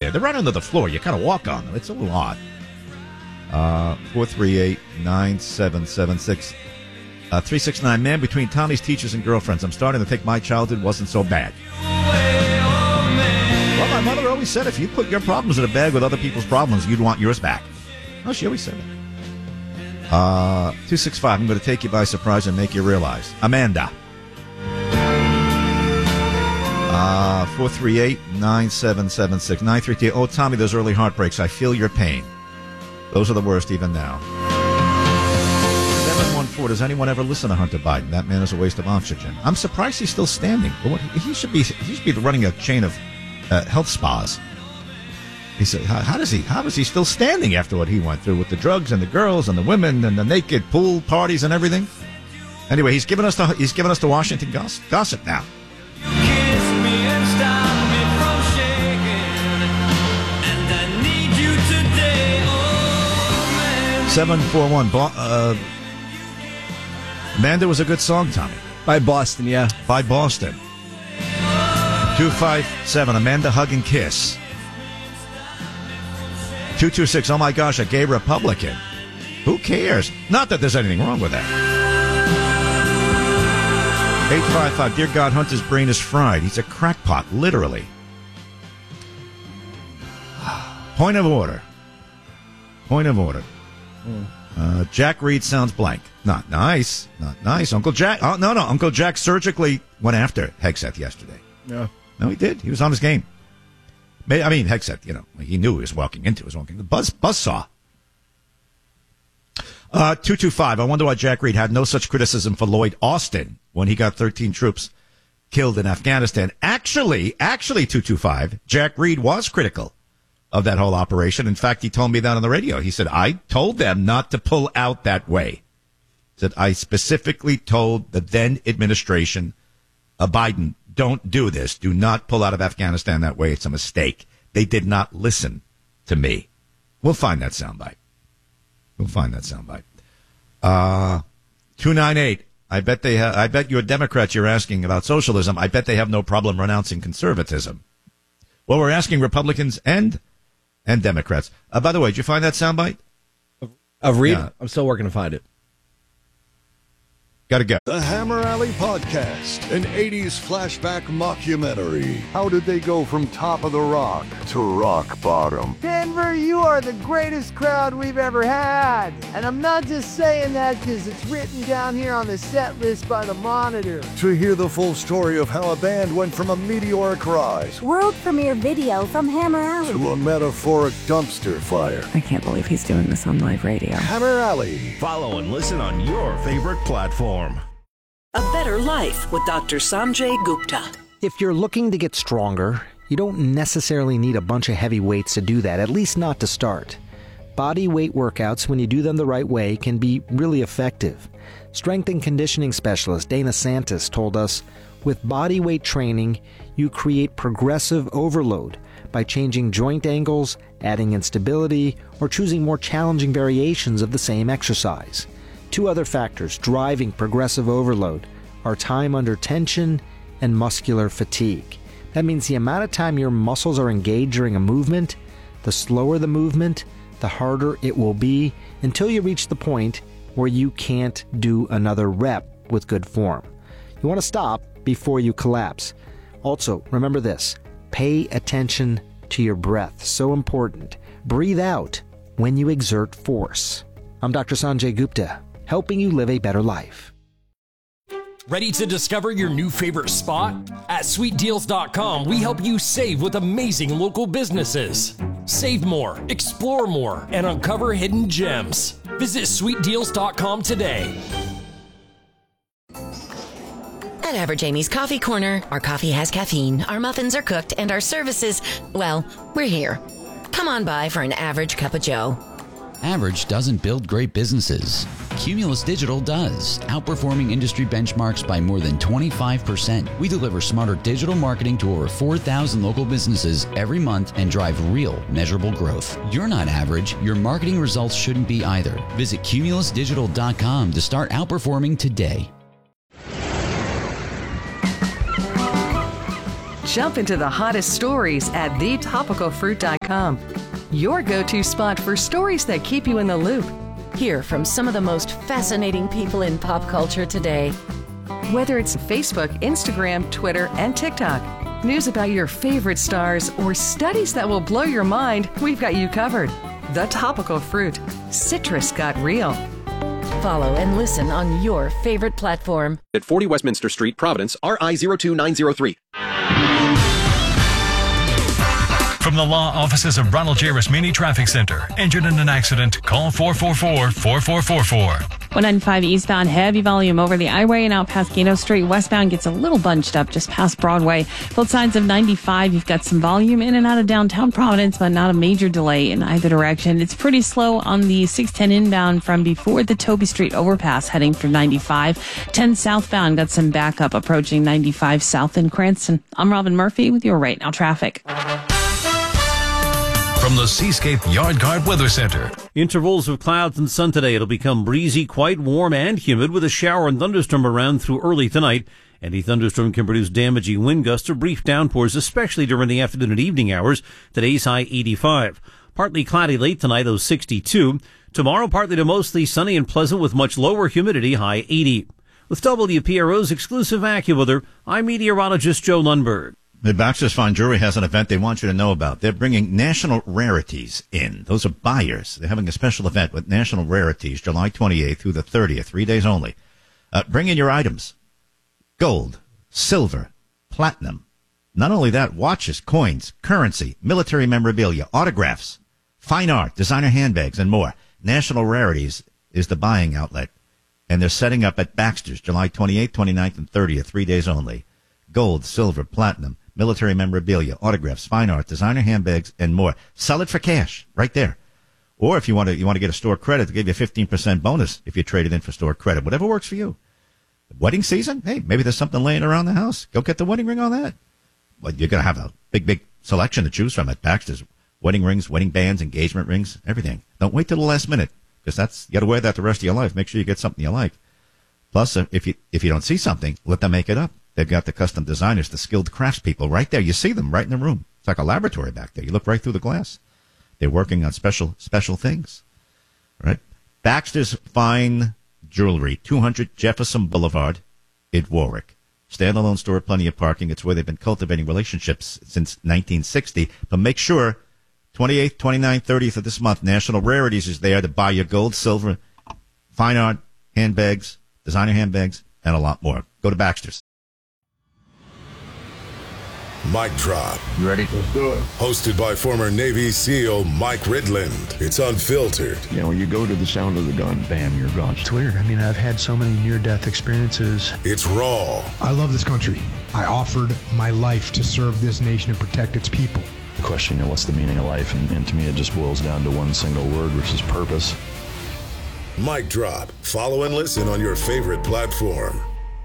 there. They're right under the floor. You kind of walk on them. It's a little odd. 438-9776. 369, man, between Tommy's teachers and girlfriends, I'm starting to think my childhood wasn't so bad. Well, my mother always said if you put your problems in a bag with other people's problems, you'd want yours back. Oh, she always said that. 265, I'm going to take you by surprise and make you realize. Amanda. 438-9776. 932. Oh, Tommy, those early heartbreaks. I feel your pain. Those are the worst even now. 714. Does anyone ever listen to Hunter Biden? That man is a waste of oxygen. I'm surprised he's still standing. He should be running a chain of health spas. He said, how is he still standing after what he went through with the drugs and the girls and the women and the naked pool parties and everything? Anyway, he's given us the Washington gossip now. 741. Amanda was a good song, Tommy. By Boston, yeah. By Boston. 257. Amanda, hug and kiss. 226. Oh my gosh, a gay Republican. Who cares? Not that there's anything wrong with that. 855. Dear God, Hunter's brain is fried. He's a crackpot, literally. Point of order. Jack Reed sounds blank. Not nice. Uncle Jack. Oh, no. Uncle Jack surgically went after Hegseth yesterday. Yeah. No, he did. He was on his game. I mean, Hegseth, he knew he was walking into his own game. The buzzsaw. 225. I wonder why Jack Reed had no such criticism for Lloyd Austin when he got 13 troops killed in Afghanistan. Actually, 225, Jack Reed was critical of that whole operation. In fact, he told me that on the radio. He said, I told them not to pull out that way. He said, I specifically told the then administration, Biden, don't do this. Do not pull out of Afghanistan that way. It's a mistake. They did not listen to me. We'll find that soundbite. 298. I bet you're Democrats. You're asking about socialism. I bet they have no problem renouncing conservatism. Well, we're asking Republicans and Democrats. By the way, did you find that soundbite? Of Reed? Yeah. I'm still working to find it. Gotta go. The Hammer Alley Podcast, an 80s flashback mockumentary. How did they go from top of the rock to rock bottom? Denver, you are the greatest crowd we've ever had. And I'm not just saying that because it's written down here on the set list by the Monitor. To hear the full story of how a band went from a meteoric rise World premiere video from Hammer Alley to a metaphoric dumpster fire. I can't believe he's doing this on live radio. Hammer Alley. Follow and listen on your favorite platform. A Better Life with Dr. Sanjay Gupta. If you're looking to get stronger, you don't necessarily need a bunch of heavy weights to do that, at least not to start. Body weight workouts, when you do them the right way, can be really effective. Strength and conditioning specialist Dana Santis told us, with body weight training, you create progressive overload by changing joint angles, adding instability, or choosing more challenging variations of the same exercise. Two other factors driving progressive overload are time under tension and muscular fatigue. That means the amount of time your muscles are engaged during a movement, the slower the movement, the harder it will be until you reach the point where you can't do another rep with good form. You want to stop before you collapse. Also, remember this, pay attention to your breath. So important. Breathe out when you exert force. I'm Dr. Sanjay Gupta, helping you live a better life. Ready to discover your new favorite spot? At SweetDeals.com, we help you save with amazing local businesses. Save more, explore more, and uncover hidden gems. Visit SweetDeals.com today. At Average Amy's Coffee Corner, our coffee has caffeine, our muffins are cooked, and our services, well, we're here. Come on by for an average cup of joe. Average doesn't build great businesses. Cumulus Digital does, outperforming industry benchmarks by more than 25%. We deliver smarter digital marketing to over 4,000 local businesses every month and drive real, measurable growth. You're not average. Your marketing results shouldn't be either. Visit cumulusdigital.com to start outperforming today. Jump into the hottest stories at thetopicalfruit.com. Your go-to spot for stories that keep you in the loop. Hear from some of the most fascinating people in pop culture today. Whether it's Facebook, Instagram, Twitter, and TikTok, news about your favorite stars, or studies that will blow your mind, we've got you covered. The Topical Fruit. Citrus got real. Follow and listen on your favorite platform. At 40 Westminster Street, Providence, RI 02903. From the law offices of Ronald J. Rasmini Traffic Center. Injured in an accident? Call 444-4444. 195 eastbound, heavy volume over the highway and out past Gano Street. Westbound gets a little bunched up just past Broadway. Both sides of 95, you've got some volume in and out of downtown Providence, but not a major delay in either direction. It's pretty slow on the 610 inbound from before the Toby Street overpass heading for 95. 10 southbound got some backup approaching 95 south in Cranston. I'm Robin Murphy with your Right Now traffic. From the Seascape Yard Guard Weather Center. Intervals of clouds and sun today. It'll become breezy, quite warm and humid with a shower and thunderstorm around through early tonight. Any thunderstorm can produce damaging wind gusts or brief downpours, especially during the afternoon and evening hours. Today's high 85. Partly cloudy late tonight, low 62. Tomorrow, partly to mostly sunny and pleasant with much lower humidity, high 80. With WPRO's exclusive AccuWeather, I'm meteorologist Joe Lundberg. The Baxter's Fine Jewelry has an event they want you to know about. They're bringing national rarities in. Those are buyers. They're having a special event with national rarities July 28th through the 30th, 3 days only. Bring in your items. Gold, silver, platinum. Not only that, watches, coins, currency, military memorabilia, autographs, fine art, designer handbags, and more. National Rarities is the buying outlet. And they're setting up at Baxter's July 28th, 29th, and 30th, 3 days only. Gold, silver, platinum, military memorabilia, autographs, fine art, designer handbags, and more. Sell it for cash right there. Or if you want to get a store credit, to give you a 15% bonus if you trade it in for store credit. Whatever works for you. Wedding season? Hey, maybe there's something laying around the house. Go get the wedding ring on that. Well, you're going to have a big selection to choose from at Baxter's. Wedding rings, wedding bands, engagement rings, everything. Don't wait till the last minute, because you got to wear that the rest of your life. Make sure you get something you like. Plus, if you don't see something, let them make it up. They've got the custom designers, the skilled craftspeople right there. You see them right in the room. It's like a laboratory back there. You look right through the glass. They're working on special things. Right? Baxter's Fine Jewelry, 200 Jefferson Boulevard in Warwick. Standalone store, plenty of parking. It's where they've been cultivating relationships since 1960. But make sure, 28th, 29th, 30th of this month, National Rarities is there to buy your gold, silver, fine art, handbags, designer handbags, and a lot more. Go to Baxter's. Mic Drop. You ready? Let's do it. Hosted by former Navy SEAL Mike Ridland. It's unfiltered. You know, you go to the sound of the gun, bam, you're gone. It's weird. I mean, I've had so many near-death experiences. It's raw. I love this country. I offered my life to serve this nation and protect its people. The question, you know, what's the meaning of life? And to me, it just boils down to one single word, which is purpose. Mic Drop. Follow and listen on your favorite platform.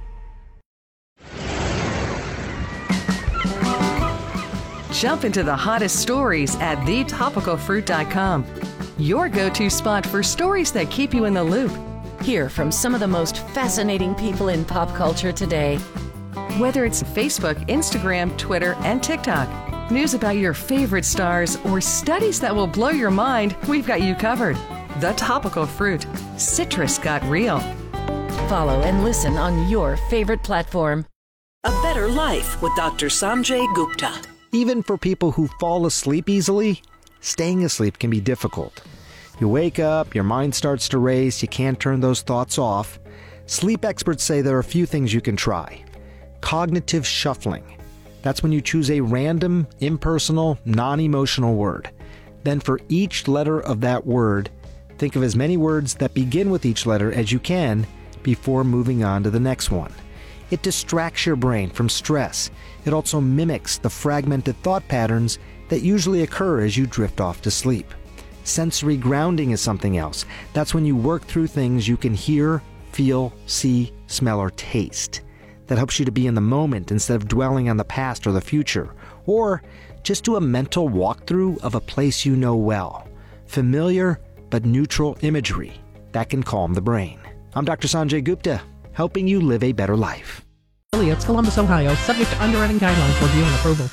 Jump into the hottest stories at thetopicalfruit.com. Your go-to spot for stories that keep you in the loop. Hear from some of the most fascinating people in pop culture today. Whether it's Facebook, Instagram, Twitter, and TikTok, news about your favorite stars, or studies that will blow your mind, we've got you covered. The Topical Fruit. Citrus got real. Follow and listen on your favorite platform. A Better Life with Dr. Sanjay Gupta. Even for people who fall asleep easily, staying asleep can be difficult. You wake up, your mind starts to race, you can't turn those thoughts off. Sleep experts say there are a few things you can try. Cognitive shuffling. That's when you choose a random, impersonal, non-emotional word. Then for each letter of that word, think of as many words that begin with each letter as you can before moving on to the next one. It distracts your brain from stress. It also mimics the fragmented thought patterns that usually occur as you drift off to sleep. Sensory grounding is something else. That's when you work through things you can hear, feel, see, smell, or taste. That helps you to be in the moment instead of dwelling on the past or the future. Or just do a mental walkthrough of a place you know well. Familiar but neutral imagery. That can calm the brain. I'm Dr. Sanjay Gupta, helping you live a better life. affiliates, Columbus, Ohio, subject to underwriting guidelines, review and approval.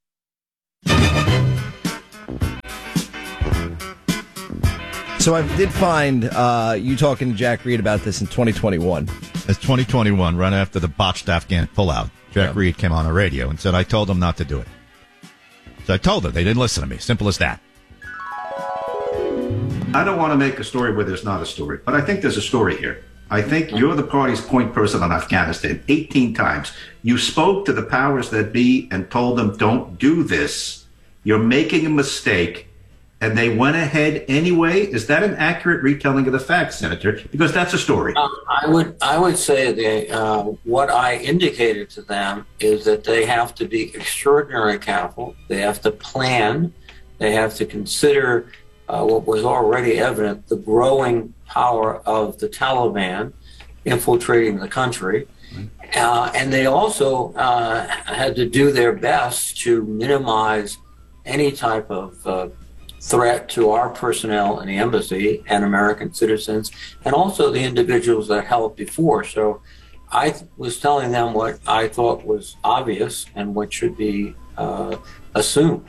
So I did find you talking to Jack Reed about this in 2021. It's 2021, right after the botched Afghan pullout. Jack Reed came on the radio and said, I told them not to do it. So I told them. They didn't listen to me. Simple as that. I don't want to make a story where there's not a story, but I think there's a story here. I think you're the party's point person on Afghanistan 18 times. You spoke to the powers that be and told them, don't do this. You're making a mistake. And they went ahead anyway. Is that an accurate retelling of the facts, Senator? Because that's a story. I would say what I indicated to them is that they have to be extraordinarily careful. They have to plan. They have to consider what was already evident, the growing power of the Taliban infiltrating the country. And they also had to do their best to minimize any type of threat to our personnel in the embassy and American citizens, and also the individuals that helped before. So I was telling them what I thought was obvious and what should be assumed.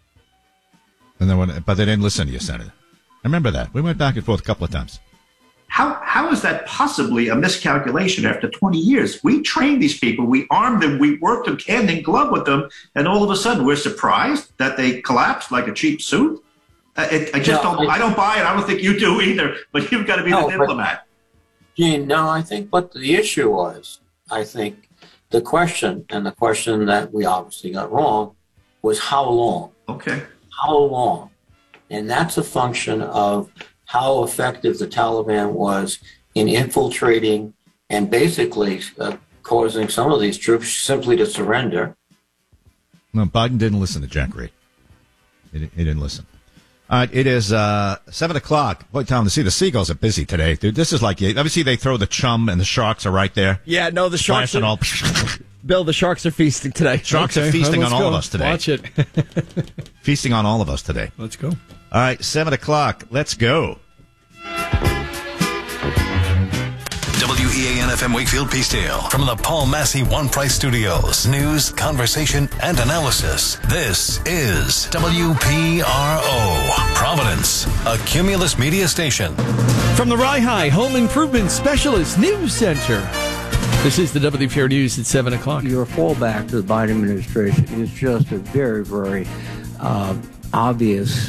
And then but they didn't listen to you, Senator. I remember that. We went back and forth a couple of times. How is that possibly a miscalculation after 20 years? We trained these people, we armed them, we worked them hand in glove with them, and all of a sudden we're surprised that they collapsed like a cheap suit? I don't buy it. I don't think you do either, but you've got to be the diplomat. Gene, no, I think what the issue was, I think the question that we obviously got wrong was how long? Okay. How long? And that's a function of how effective the Taliban was in infiltrating and basically causing some of these troops simply to surrender. No, Biden didn't listen to Jack Reed. He didn't listen. All right, it is 7 o'clock. Boy, Tom, to see the seagulls are busy today, dude. This is like, obviously they throw the chum and the sharks are right there. Yeah, no, the sharks are all. Bill, the sharks are feasting today. Sharks are feasting on all of us today. Watch it. Feasting on all of us today. Let's go. All right, 7 o'clock. Let's go. WEAN-FM Wakefield Peacedale. From the Paul Massey One Price Studios. News, conversation, and analysis. This is WPRO. Providence, a Cumulus media station. From the Rye Home Improvement Specialist News Center. This is the WPRO News at 7 o'clock. Your fallback to the Biden administration is just a very, very obvious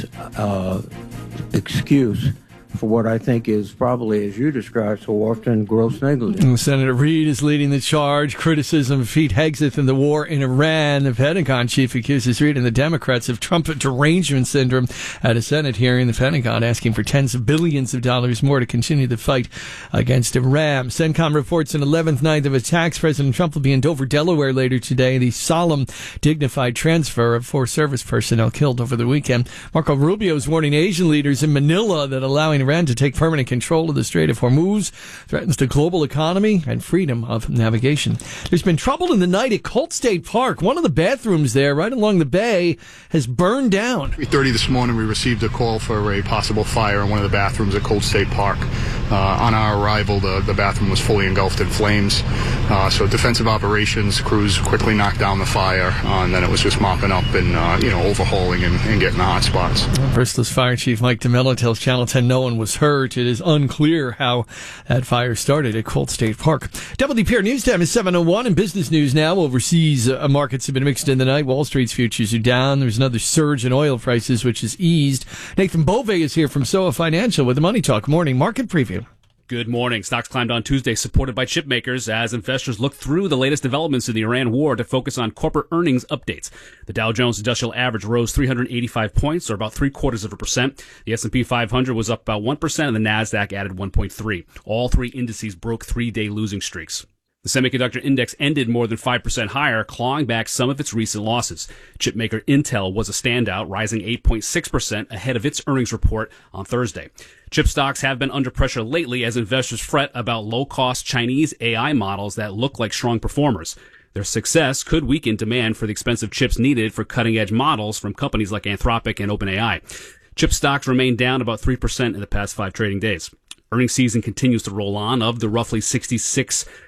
excuse for what I think is probably, as you described so often, gross negligence. Senator Reid is leading the charge. Criticism of Pete Hegseth and the war in Iran. The Pentagon chief accuses Reid and the Democrats of Trump derangement syndrome at a Senate hearing. The Pentagon asking for tens of billions of dollars more to continue the fight against Iran. CENTCOM reports an 11th night of attacks. President Trump will be in Dover, Delaware later today. The solemn, dignified transfer of 4 service personnel killed over the weekend. Marco Rubio is warning Asian leaders in Manila that allowing Iran to take permanent control of the Strait of Hormuz threatens the global economy and freedom of navigation. There's been trouble in the night at Colt State Park. One of the bathrooms there, right along the bay, has burned down. 3:30 this morning, we received a call for a possible fire in one of the bathrooms at Colt State Park. On our arrival, the bathroom was fully engulfed in flames. So defensive operations crews quickly knocked down the fire, and then it was just mopping up and overhauling and getting the hot spots. Bristol's Fire Chief Mike DeMello tells Channel 10 no one was hurt. It is unclear how that fire started at Colt State Park. WPR News Time is 7:01. In business news now, overseas markets have been mixed in the night. Wall Street's futures are down. There's another surge in oil prices, which has eased. Nathan Bove is here from SOA Financial with the Money Talk Morning Market Preview. Good morning. Stocks climbed on Tuesday, supported by chip makers, as investors look through the latest developments in the Iran war to focus on corporate earnings updates. The Dow Jones Industrial Average rose 385 points, or about 0.75%. The S&P 500 was up about 1%, and the Nasdaq added 1.3%. All 3 indices broke 3-day losing streaks. The semiconductor index ended more than 5% higher, clawing back some of its recent losses. Chipmaker Intel was a standout, rising 8.6% ahead of its earnings report on Thursday. Chip stocks have been under pressure lately as investors fret about low-cost Chinese AI models that look like strong performers. Their success could weaken demand for the expensive chips needed for cutting-edge models from companies like Anthropic and OpenAI. Chip stocks remained down about 3% in the past 5 trading days. Earnings season continues to roll on. Of the roughly 66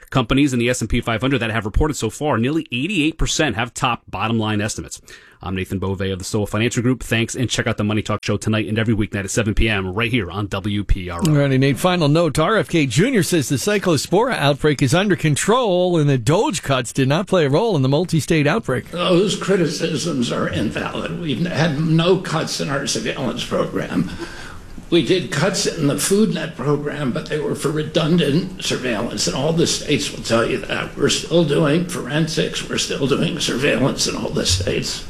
Companies in the S&P 500 that have reported so far, nearly 88% have top bottom line estimates. I'm Nathan Beauvais of the Stoa Financial Group. Thanks, and check out the Money Talk Show tonight and every weeknight at 7 p.m. right here on WPRO. All righty, Nate. Final note. RFK Jr. says the Cyclospora outbreak is under control and the Doge cuts did not play a role in the multi-state outbreak. Those criticisms are invalid. We've had no cuts in our surveillance program. We did cuts in the FoodNet program, but they were for redundant surveillance, and all the states will tell you that. We're still doing forensics. We're still doing surveillance in all the states.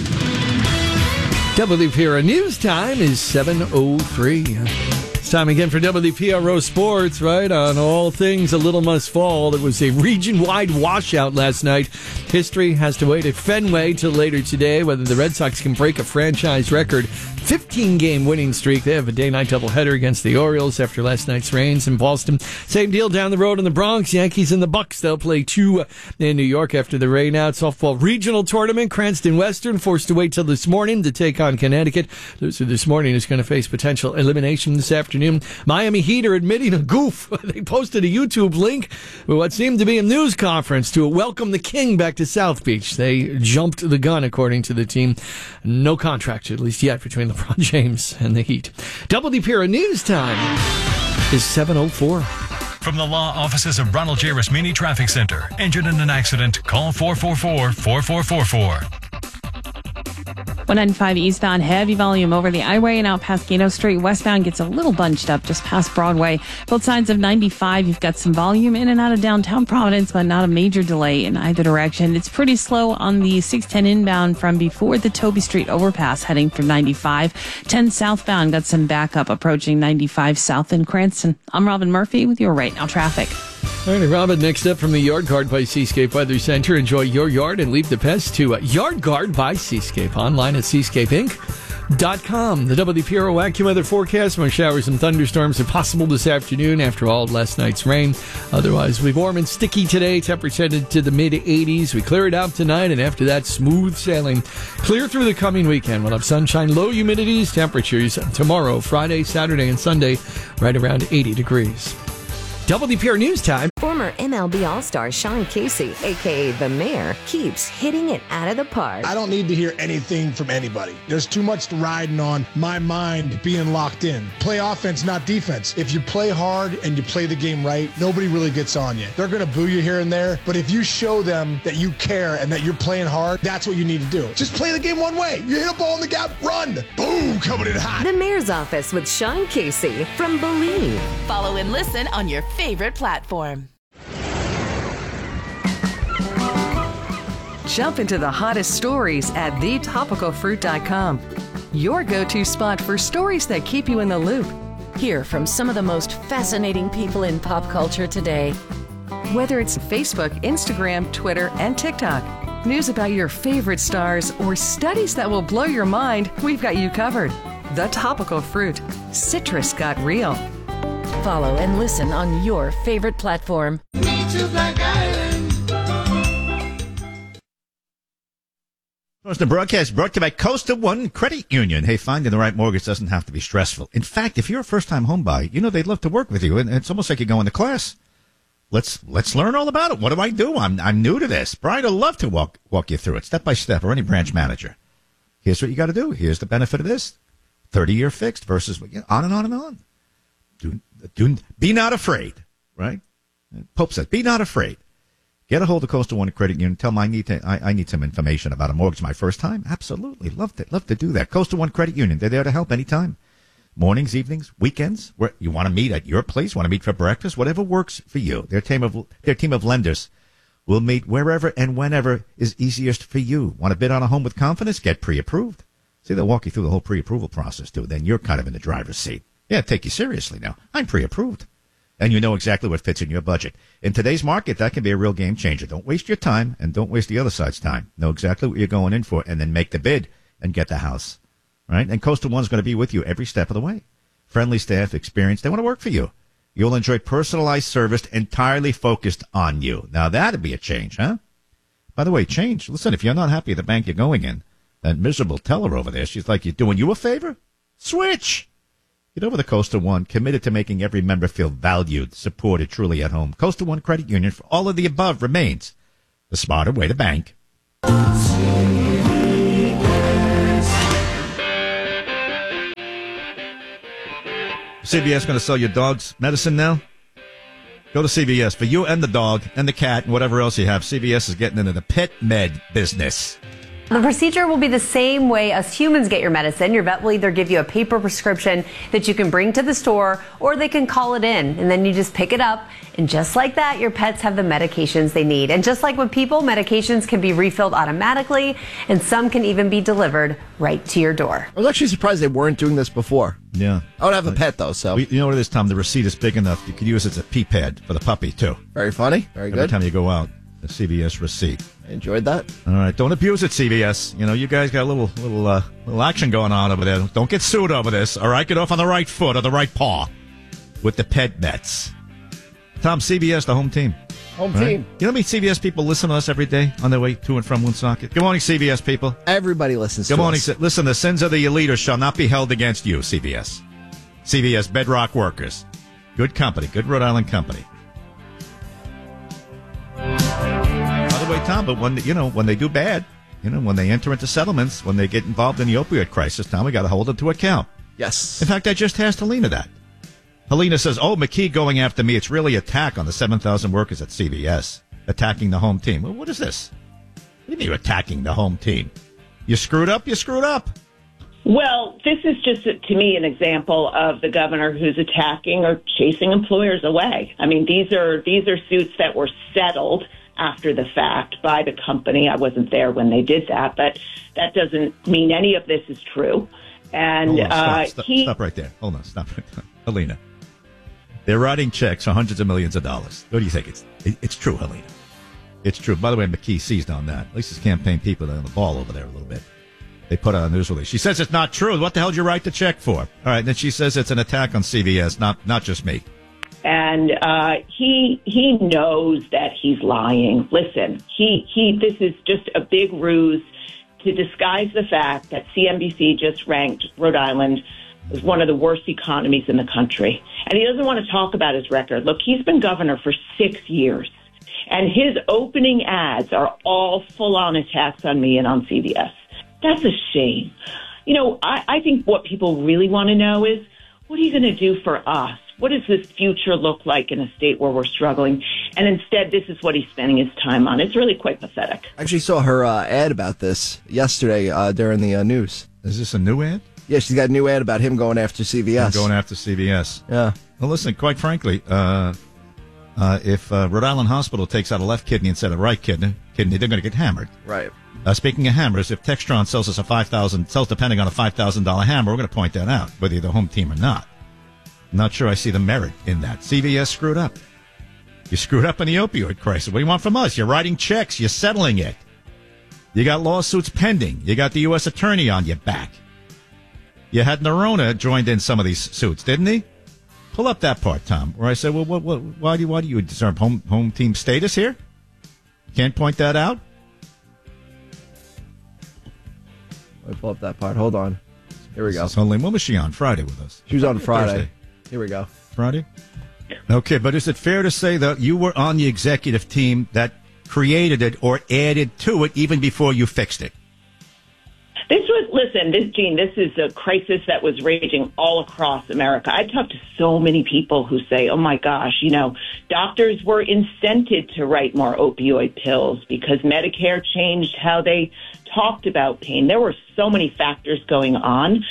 WPRO News Time is 7:03. It's time again for WPRO Sports, right? On all things A Little Must Fall. There was a region-wide washout last night. History has to wait at Fenway till later today whether the Red Sox can break a franchise record 15-game winning streak. They have a day-night doubleheader against the Orioles after last night's rains in Boston. Same deal down the road in the Bronx. Yankees and the Bucks. They'll play 2 in New York after the rainout. Softball regional tournament. Cranston Western forced to wait till this morning to take on Connecticut. Loser this morning is going to face potential elimination this afternoon. Miami Heat are admitting a goof. They posted a YouTube link with what seemed to be a news conference to welcome the King back to South Beach. They jumped the gun, according to the team. No contract, at least yet, between LeBron James and the Heat. WPRO News Time is 7:04. From the law offices of Ronald J. Rasmini Traffic Center. Injured in an accident? Call 444-4444. 195 eastbound, heavy volume over the I-Way and out Pasquino Street. Westbound gets a little bunched up just past Broadway. Both sides of 95, you've got some volume in and out of downtown Providence, but not a major delay in either direction. It's pretty slow on the 610 inbound from before the Toby Street overpass heading for 95. 10 southbound got some backup approaching 95 south in Cranston. I'm Robin Murphy with your Right Now traffic. All right, Robin, next up from the Yard Guard by Seascape Weather Center. Enjoy your yard and leave the pests to Yard Guard by Seascape. Online at seascapeinc.com. The WPRO AccuWeather forecast. More showers and thunderstorms are possible this afternoon after all of last night's rain. Otherwise, we'll be warm and sticky today. Temperature headed to the mid-80s. We clear it out tonight, and after that, smooth sailing. Clear through the coming weekend. We'll have sunshine, low humidities, temperatures tomorrow, Friday, Saturday, and Sunday, right around 80 degrees. WPR News Time. Former MLB All-Star Sean Casey, a.k.a. The Mayor, keeps hitting it out of the park. I don't need to hear anything from anybody. There's too much riding on my mind being locked in. Play offense, not defense. If you play hard and you play the game right, nobody really gets on you. They're going to boo you here and there, but if you show them that you care and that you're playing hard, that's what you need to do. Just play the game one way. You hit a ball in the gap, run. Boom, coming in hot. The Mayor's Office with Sean Casey from Believe. Follow and listen on your favorite platform. Jump into the hottest stories at thetopicalfruit.com. Your go-to spot for stories that keep you in the loop. Hear from some of the most fascinating people in pop culture today. Whether it's Facebook, Instagram, Twitter, and TikTok, news about your favorite stars, or studies that will blow your mind, we've got you covered. The Topical Fruit. Citrus got real. Follow and listen on your favorite platform. The broadcast brought to you by Coastal One Credit Union. Hey, finding the right mortgage doesn't have to be stressful. In fact, if you're a first-time home buyer, you know they'd love to work with you, and it's almost like you're going to class. Let's learn all about it. What do I do? I'm new to this. Brian, I'd love to walk you through it step by step, or any branch manager. Here's what you got to do. Here's the benefit of this: 30-year fixed versus on and on and on. Be not afraid, right? Pope says, be not afraid. Get a hold of Coastal One Credit Union. Tell them I need some information about a mortgage my first time. Absolutely. Love to do that. Coastal One Credit Union. They're there to help anytime. Mornings, evenings, weekends. Where you want to meet at your place, want to meet for breakfast, whatever works for you. Their team of lenders will meet wherever and whenever is easiest for you. Want to bid on a home with confidence? Get pre-approved. See, they'll walk you through the whole pre-approval process, too. Then you're kind of in the driver's seat. Yeah, take you seriously now. I'm pre-approved. And you know exactly what fits in your budget. In today's market, that can be a real game changer. Don't waste your time, and don't waste the other side's time. Know exactly what you're going in for, and then make the bid and get the house. Right? And Coastal One's going to be with you every step of the way. Friendly staff, experienced. They want to work for you. You'll enjoy personalized service entirely focused on you. Now, that'd be a change, huh? By the way, change. Listen, if you're not happy at the bank you're going in, that miserable teller over there, she's like, you're doing you a favor? Switch! Get over to Coastal One, committed to making every member feel valued, supported, truly at home. Coastal One Credit Union, for all of the above, remains the smarter way to bank. CVS going to sell your dog's medicine now? Go to CVS. For you and the dog and the cat and whatever else you have, CVS is getting into the pet med business. The procedure will be the same way us humans get your medicine. Your vet will either give you a paper prescription that you can bring to the store, or they can call it in, and then you just pick it up. And just like that, your pets have the medications they need. And just like with people, medications can be refilled automatically, and some can even be delivered right to your door. I was actually surprised they weren't doing this before. Yeah. I don't have a pet, though, so. You know what it is, Tom? The receipt is big enough. You could use it as a pee pad for the puppy, too. Very funny. Very good. Every time you go out, the CVS receipt. I enjoyed that. All right, don't abuse it, CVS. You know, you guys got a little action going on over there. Don't get sued over this. All right, get off on the right foot or the right paw with the pet meds. Tom, CVS, the home team. Home team. You know how many CVS people listen to us every day on their way to and from Woonsocket? Good morning, CVS people. Everybody listens to us. Good morning. Listen, the sins of the leaders shall not be held against you, CVS. CVS, Bedrock Workers. Good company, good Rhode Island company. By the way, Tom, but when they do bad, when they enter into settlements, when they get involved in the opioid crisis, Tom, we got to hold them to account. Yes. In fact, I just asked Helena that. Helena says, McKee going after me. It's really attack on the 7,000 workers at CVS, attacking the home team. Well, what is this? What do you mean you're attacking the home team? You screwed up? You screwed up. Well, this is just, to me, an example of the governor who's attacking or chasing employers away. I mean, these are suits that were settled after the fact by the company. I wasn't there when they did that, but that doesn't mean any of this is true. And stop right there. Hold on, stop right there. Helena, they're writing checks for hundreds of millions of dollars. What do you think? It's true, Helena. It's true. By the way, McKee seized on that. At least his campaign people are on the ball over there a little bit. They put out a news release. She says it's not true. What the hell did you write the check for? All right, then she says it's an attack on CVS, not just me. And he knows that he's lying. Listen, this is just a big ruse to disguise the fact that CNBC just ranked Rhode Island as one of the worst economies in the country. And he doesn't want to talk about his record. Look, he's been governor for 6 years, and his opening ads are all full-on attacks on me and on CBS. That's a shame. I think what people really want to know is, what are you going to do for us? What does this future look like in a state where we're struggling? And instead, this is what he's spending his time on. It's really quite pathetic. I actually saw her ad about this yesterday during the news. Is this a new ad? Yeah, she's got a new ad about him going after CVS. Going after CVS. Yeah. Well, listen, quite frankly, if Rhode Island Hospital takes out a left kidney instead of right kidney, they're going to get hammered. Right. Speaking of hammers, if Textron sells us sells the Pentagon a $5,000 hammer, we're going to point that out, whether you're the home team or not. I'm not sure I see the merit in that. CVS screwed up. You screwed up in the opioid crisis. What do you want from us? You're writing checks. You're settling it. You got lawsuits pending. You got the U.S. attorney on your back. You had Nerona joined in some of these suits, didn't he? Pull up that part, Tom, where I said, well, why do you deserve home team status here? Can't point that out? Let me pull up that part. Hold on. Here we go. When was she on? Friday with us? She was on Friday. Thursday. Here we go. Friday? Okay, but is it fair to say that you were on the executive team that created it or added to it even before you fixed it? This is a crisis that was raging all across America. I talked to so many people who say, oh my gosh, doctors were incented to write more opioid pills because Medicare changed how they talked about pain. There were so many factors going on.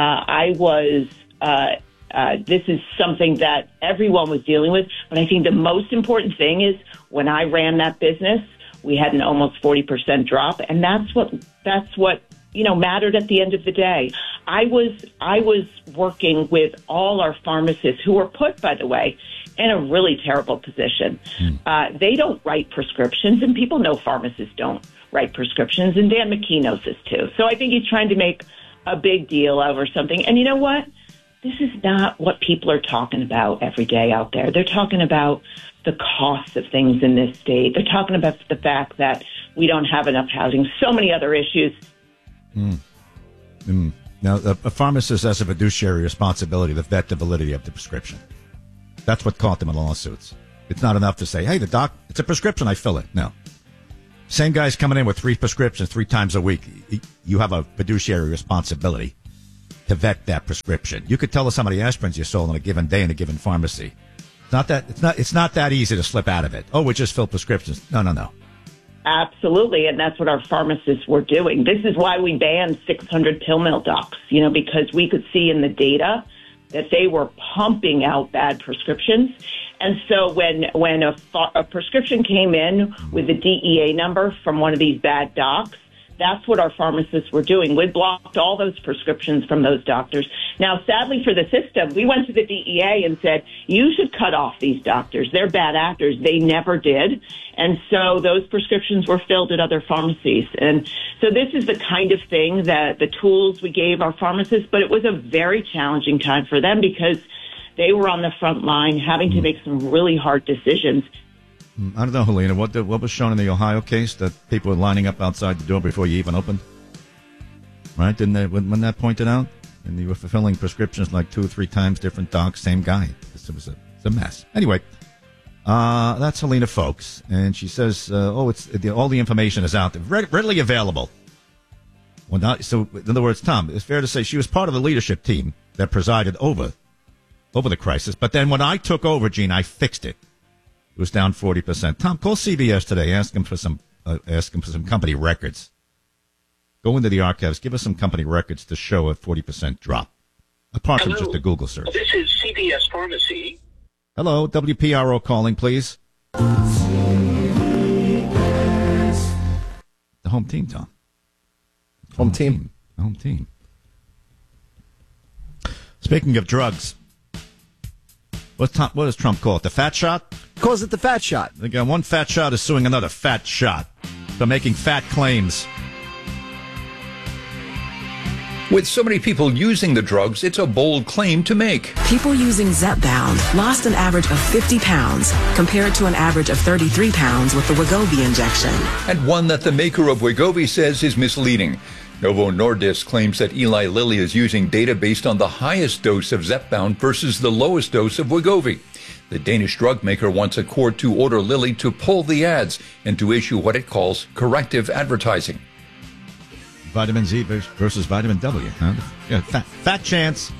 This is something that everyone was dealing with. But I think the most important thing is when I ran that business, we had an almost 40% drop. And that's what mattered at the end of the day. I was working with all our pharmacists who were put, by the way, in a really terrible position. They don't write prescriptions, and people know pharmacists don't write prescriptions, and Dan McKee knows this too. So I think he's trying to make a big deal over something. And you know what? This is not what people are talking about every day out there. They're talking about the cost of things in this state. They're talking about the fact that we don't have enough housing, so many other issues. Now, a pharmacist has a fiduciary responsibility to vet the validity of the prescription. That's what caught them in lawsuits. It's not enough to say, hey, the doc, it's a prescription, I fill it. No. Same guy's coming in with 3 prescriptions 3 times a week. You have a fiduciary responsibility to vet that prescription. You could tell us how many aspirins you sold on a given day in a given pharmacy. It's not that easy to slip out of it. Oh, we just fill prescriptions. No. Absolutely, and that's what our pharmacists were doing. This is why we banned 600 pill mill docs, because we could see in the data that they were pumping out bad prescriptions. And so when a prescription came in with a DEA number from one of these bad docs, that's what our pharmacists were doing. We blocked all those prescriptions from those doctors. Now, sadly for the system, we went to the DEA and said, you should cut off these doctors. They're bad actors. They never did. And so those prescriptions were filled at other pharmacies. And so this is the kind of thing that the tools we gave our pharmacists, but it was a very challenging time for them because they were on the front line having to make some really hard decisions. I don't know, Helena, what was shown in the Ohio case, that people were lining up outside the door before you even opened? Right? Didn't they, when that pointed out? And you were fulfilling prescriptions like 2 or 3 times, different docs, same guy. It's a mess. Anyway, that's Helena Folks, and she says, all the information is out there, readily available. So, in other words, Tom, it's fair to say she was part of the leadership team that presided over the crisis, but then when I took over, Gene, I fixed it. It was down 40%. Tom, call CBS today. Ask them for some company records. Go into the archives. Give us some company records to show a 40% drop, apart from just a Google search. This is CBS Pharmacy. Hello, WPRO calling, please. The home team, Tom. Home team. Home team. Speaking of drugs, what does Trump call it? The fat shot? Calls it the fat shot. Again, one fat shot is suing another fat shot for making fat claims. With so many people using the drugs, it's a bold claim to make. People using Zepbound lost an average of 50 pounds compared to an average of 33 pounds with the Wegovy injection. And one that the maker of Wegovy says is misleading. Novo Nordisk claims that Eli Lilly is using data based on the highest dose of Zepbound versus the lowest dose of Wegovy. The Danish drug maker wants a court to order Lilly to pull the ads and to issue what it calls corrective advertising. Vitamin Z versus vitamin W. Huh? Yeah, fat chance.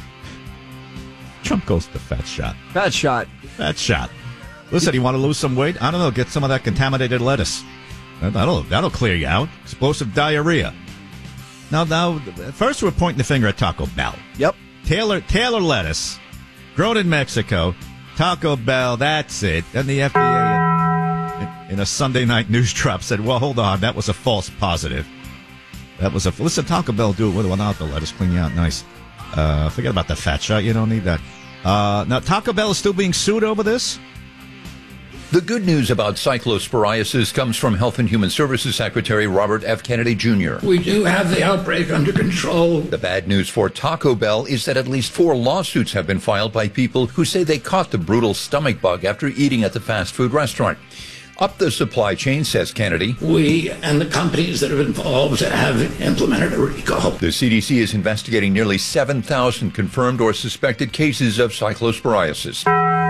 Trump goes to fat shot. Fat shot. Fat shot. Listen, you want to lose some weight? I don't know. Get some of that contaminated lettuce. That'll clear you out. Explosive diarrhea. Now, first we're pointing the finger at Taco Bell. Yep. Taylor lettuce, grown in Mexico. Taco Bell, that's it. Then the FDA, in a Sunday night news drop, said, well, hold on, that was a false positive. Listen, Taco Bell do it with or without the lettuce, clean you out nice. Forget about the fat shot, you don't need that. Now, Taco Bell is still being sued over this? The good news about cyclosporiasis comes from Health and Human Services Secretary Robert F. Kennedy Jr. We do have the outbreak under control. The bad news for Taco Bell is that at least 4 lawsuits have been filed by people who say they caught the brutal stomach bug after eating at the fast food restaurant. Up the supply chain, says Kennedy. We and the companies that are involved have implemented a recall. The CDC is investigating nearly 7,000 confirmed or suspected cases of cyclosporiasis.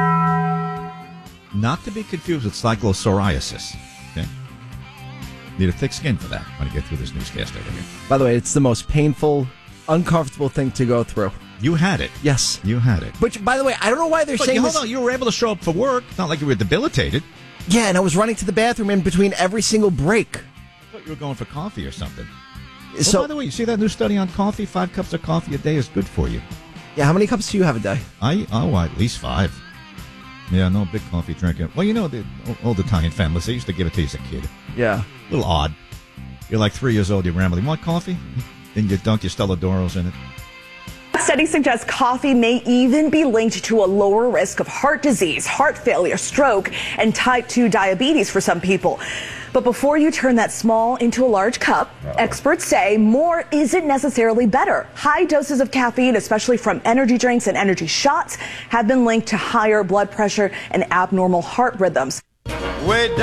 Not to be confused with cyclopsoriasis. Okay? Need a thick skin for that when you get through this newscast over here. By the way, it's the most painful, uncomfortable thing to go through. You had it. Yes. You had it. Which, by the way, I don't know why they're saying this. Hold on, you were able to show up for work. It's not like you were debilitated. Yeah, and I was running to the bathroom in between every single break. I thought you were going for coffee or something. So, by the way, you see that new study on coffee? 5 cups of coffee a day is good for you. Yeah, how many cups do you have a day? At least 5. Yeah, no big coffee drinker. Well, the old Italian families, they used to give it to you as a kid. Yeah. A little odd. You're like 3 years old, you're rambling. Want coffee? Then you dunk your Stella Doros in it. Studies suggest coffee may even be linked to a lower risk of heart disease, heart failure, stroke, and type 2 diabetes for some people. But before you turn that small into a large cup, experts say more isn't necessarily better. High doses of caffeine, especially from energy drinks and energy shots, have been linked to higher blood pressure and abnormal heart rhythms.